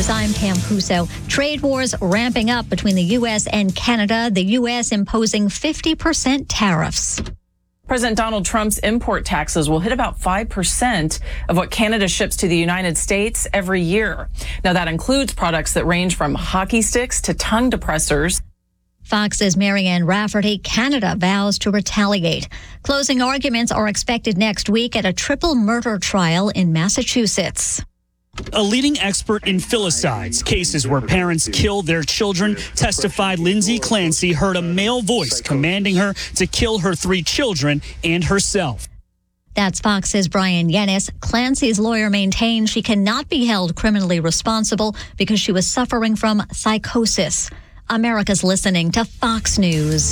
News, I'm Pam Puso. Trade wars ramping up between the U.S. and Canada, the U.S. imposing 50% tariffs. President Donald Trump's import taxes will hit about 5% of what Canada ships to the United States every year. Now, that includes products that range from hockey sticks to tongue depressors. Fox's Marianne Rafferty. Canada vows to retaliate. Closing arguments are expected next week at a triple murder trial in Massachusetts. A leading expert in filicides, cases where parents kill their children, testified Lindsay Clancy heard a male voice commanding her to kill her 3 children and herself. That's Fox's Brian Yennis. Clancy's lawyer maintains she cannot be held criminally responsible because she was suffering from psychosis. America's listening to Fox News.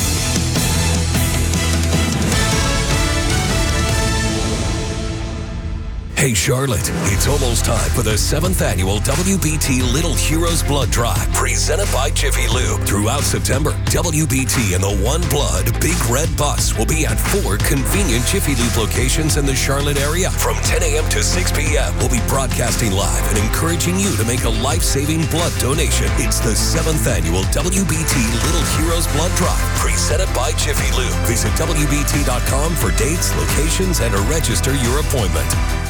Hey Charlotte, it's almost time for the 7th annual WBT Little Heroes Blood Drive, presented by Jiffy Lube. Throughout September, WBT and the One Blood Big Red Bus will be at 4 convenient Jiffy Lube locations in the Charlotte area. From 10 a.m. to 6 p.m., we'll be broadcasting live and encouraging you to make a life-saving blood donation. It's the 7th annual WBT Little Heroes Blood Drive, presented by Jiffy Lube. Visit WBT.com for dates, locations, and to register your appointment.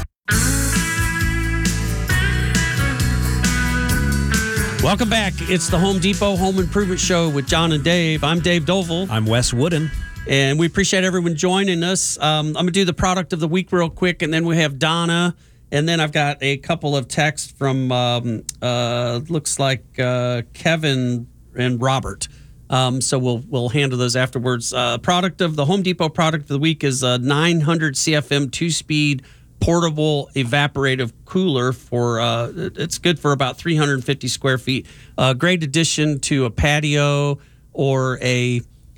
Welcome back. It's the Home Depot Home Improvement Show with John and Dave. I'm Dave Dovell. I'm Wes Wooden. And we appreciate everyone joining us. I'm going to do the product of the week real quick, and then we have Donna. And then I've got a couple of texts from, looks like Kevin and Robert. So we'll handle those afterwards. Product of the Home Depot product of the week is a 900 CFM 2-speed portable evaporative cooler for it's good for about 350 square feet. Great addition to a patio or a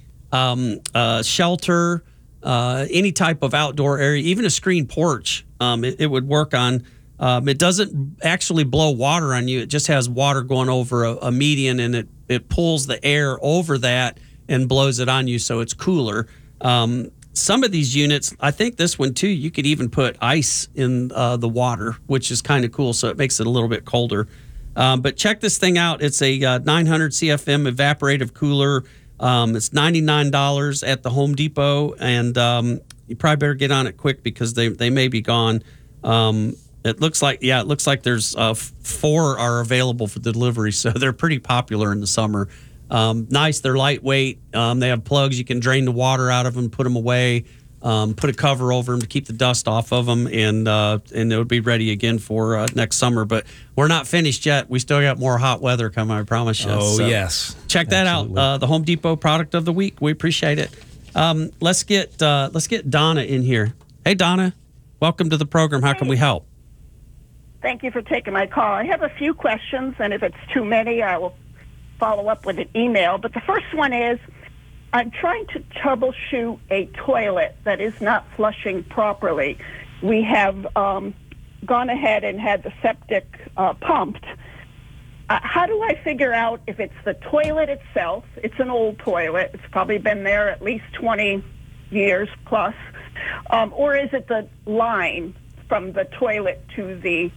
shelter, any type of outdoor area, even a screen porch. It would work on. It doesn't actually blow water on you. It just has water going over a median, and it pulls the air over that and blows it on you, so it's cooler. Some of these units, I think this one too, you could even put ice in the water, which is kind of cool, so it makes it a little bit colder. But check this thing out. It's a 900 CFM evaporative cooler. It's $99 at the Home Depot, and you probably better get on it quick because they may be gone. It looks like there's 4 are available for delivery, so they're pretty popular in the summer. Nice, they're lightweight. They have plugs. You can drain the water out of them, put them away, put a cover over them to keep the dust off of them, and it'll be ready again for next summer. But we're not finished yet. We still got more hot weather coming, I promise you. Oh, so yes. Check that Absolutely. out. The Home Depot product of the week. We appreciate it. Let's get Donna in here. Hey, Donna. Welcome to the program. How can we help? Thank you for taking my call. I have a few questions, and if it's too many, I will follow up with an email. But the first one is, I'm trying to troubleshoot a toilet that is not flushing properly. We have gone ahead and had the septic pumped. How do I figure out if it's the toilet itself? It's an old toilet. It's probably been there at least 20 years plus. Or is it the line from the toilet to the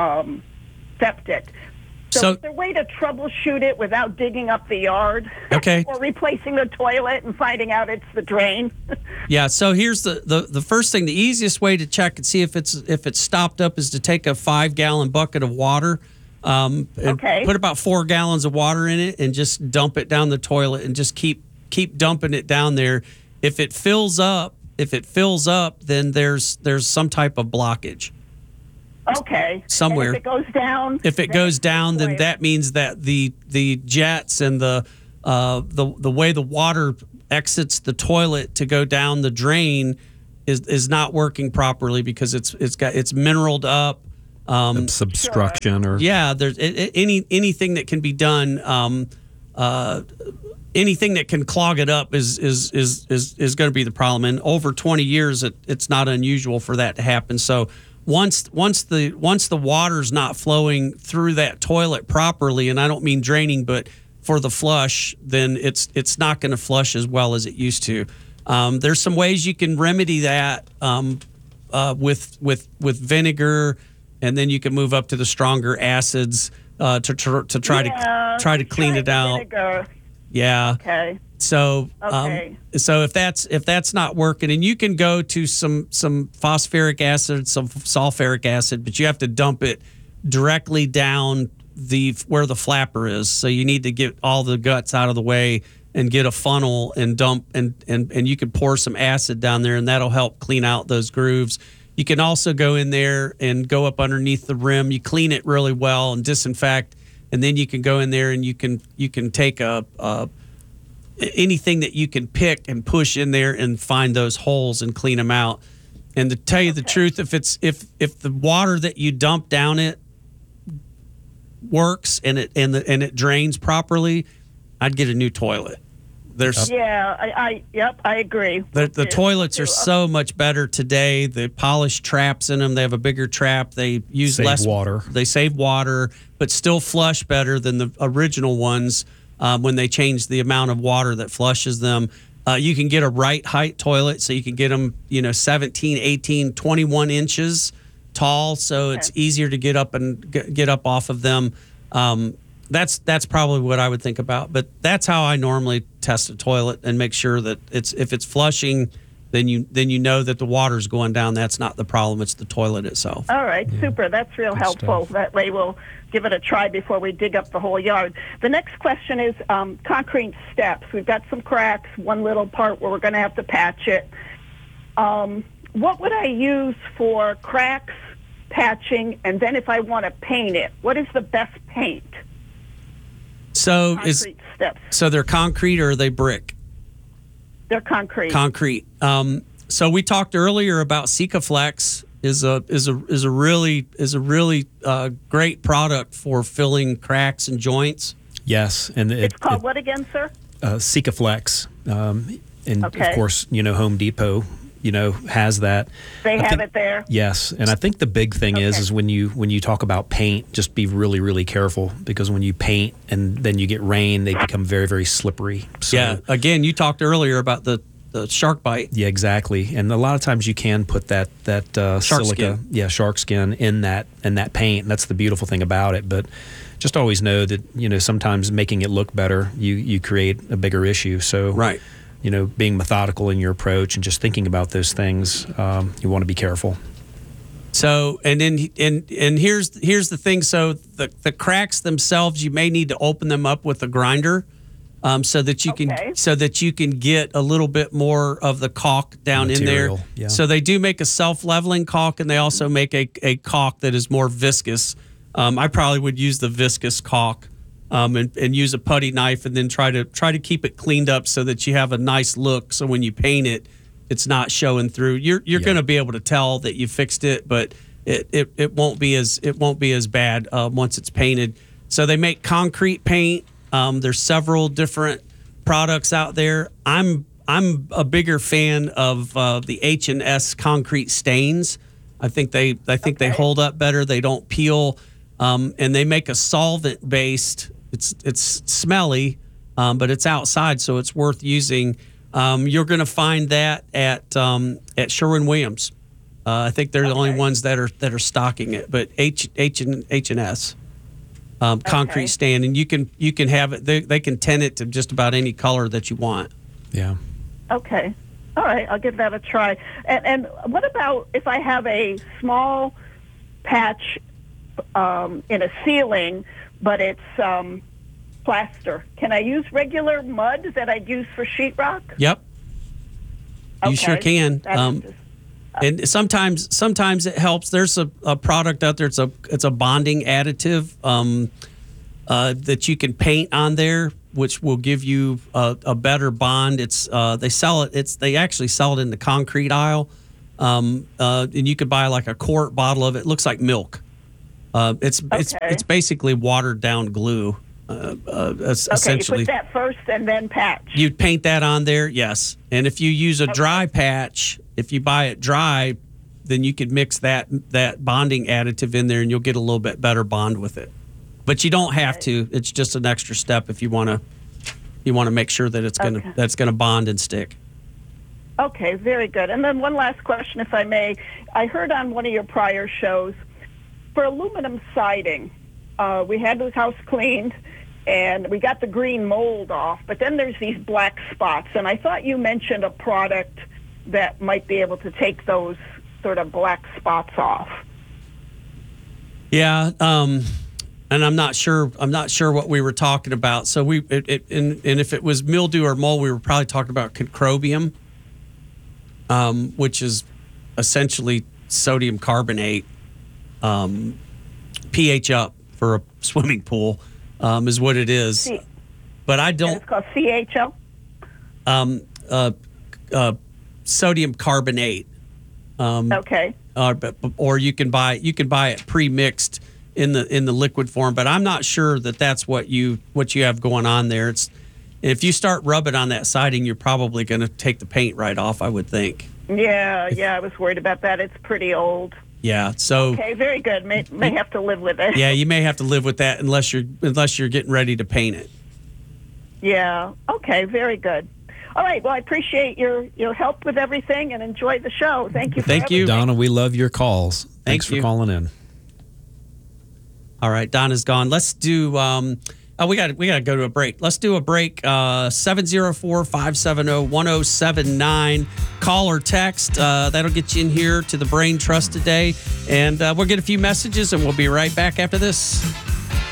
septic? So is there a way to troubleshoot it without digging up the yard? Okay. Or replacing the toilet and finding out it's the drain? Yeah, so here's the first thing. The easiest way to check and see if it's stopped up is to take a 5-gallon bucket of water, and put about 4 gallons of water in it, and just dump it down the toilet, and just keep dumping it down there. If it fills up, then there's some type of blockage. Okay. Somewhere. And if it goes down, then that means that the jets and the way the water exits the toilet to go down the drain is not working properly because it's mineraled up. Obstruction or there's anything that can be done. Anything that can clog it up is going to be the problem. And over 20 years, it's not unusual for that to happen. So once the water's not flowing through that toilet properly, and I don't mean draining, but for the flush, then it's not going to flush as well as it used to. There's some ways you can remedy that with vinegar, and then you can move up to the stronger acids. to try to clean it out. Vinegar. Yeah. Okay. So, Okay. so if that's not working, and you can go to some phosphoric acid, some sulfuric acid, but you have to dump it directly down where the flapper is. So you need to get all the guts out of the way and get a funnel and dump and you can pour some acid down there, and that'll help clean out those grooves. You can also go in there and go up underneath the rim. You clean it really well and disinfect, and then you can go in there and you can take anything that you can pick and push in there and find those holes and clean them out. And to tell you the truth, if the water that you dump down it works and it drains properly, I'd get a new toilet. I agree. The toilets are so much better today. The polished traps in them, they have a bigger trap. They use less water. They save water, but still flush better than the original ones when they changed the amount of water that flushes them. You can get a right height toilet, so you can get them 17, 18, 21 inches tall, so it's easier to get up and get up off of them. That's probably what I would think about, but that's how I normally test a toilet and make sure that if it's flushing, then you know that the water's going down. That's not the problem; it's the toilet itself. All right, super. That's real helpful. That way, we'll give it a try before we dig up the whole yard. The next question is concrete steps. We've got some cracks, one little part where we're going to have to patch it. What would I use for cracks, patching, and then if I want to paint it, what is the best paint? So Concrete steps. So they're concrete or are they brick? They're concrete. Concrete. So we talked earlier about Sikaflex is a really great product for filling cracks and joints. Yes, and it's called what again, sir? Sikaflex, and of course, Home Depot, has that. They have it there. Yes, and I think the big thing is when you talk about paint, just be really, really careful, because when you paint and then you get rain, they become very, very slippery. So, yeah. Again, you talked earlier about the shark bite. Yeah, exactly. And a lot of times you can put that shark silica, skin. Shark skin in that paint. And that's the beautiful thing about it. But just always know that sometimes making it look better, you create a bigger issue. So right. Being methodical in your approach and just thinking about those things, you want to be careful. So, and here's the thing. So the cracks themselves, you may need to open them up with a grinder, so that you can get a little bit more of the caulk down in there. Yeah. So they do make a self-leveling caulk, and they also make a caulk that is more viscous. I probably would use the viscous caulk. And use a putty knife, and then try to keep it cleaned up so that you have a nice look. So when you paint it, it's not showing through. You're going to be able to tell that you fixed it, but it won't be as bad once it's painted. So they make concrete paint. There's several different products out there. I'm a bigger fan of the H&S concrete stains. I think they hold up better. They don't peel, and they make a solvent based. It's smelly, but it's outside, so it's worth using. You're going to find that at Sherwin-Williams. I think they're the only ones that are stocking it. But H&S concrete stain, and you can have it. They can tint it to just about any color that you want. Yeah. Okay. All right. I'll give that a try. And what about if I have a small patch in a ceiling, but it's plaster? Can I use regular mud that I'd use for sheetrock? Yep. Okay. You sure can. And sometimes it helps. There's a product out there. It's a bonding additive that you can paint on there, which will give you a better bond. They actually sell it in the concrete aisle, and you could buy like a quart bottle of it. It looks like milk. It's basically watered down glue. Essentially, you put that first and then patch. You'd paint that on there, yes. And if you use a dry patch, if you buy it dry, then you could mix that bonding additive in there, and you'll get a little bit better bond with it. But you don't have to. It's just an extra step if you want to make sure that it's gonna bond and stick. Okay, very good. And then one last question, if I may. I heard on one of your prior shows, for aluminum siding, we had the house cleaned, and we got the green mold off, but then there's these black spots. And I thought you mentioned a product that might be able to take those sort of black spots off. Yeah, and I'm not sure what we were talking about. So and if it was mildew or mold, we were probably talking about concrobium, which is essentially sodium carbonate, pH up for a swimming pool, is what it is. But I don't. And it's called CHL. Sodium carbonate. Okay. Or you can buy it pre-mixed in the liquid form. But I'm not sure that's what you have going on there. If you start rubbing on that siding, you're probably going to take the paint right off, I would think. Yeah, I was worried about that. It's pretty old. Yeah. So. Okay, very good. May have to live with it. Yeah, you may have to live with that unless you're getting ready to paint it. Yeah. Okay. Very good. All right. Well, I appreciate your help with everything and enjoy the show. Thank you. Thank you, Donna. We love your calls. Thanks for calling in. All right, Donna's gone. Let's do. We got to go to a break. Let's do a break. 704-570-1079. Call or text. That'll get you in here to the Brain Trust today, and we'll get a few messages, and we'll be right back after this.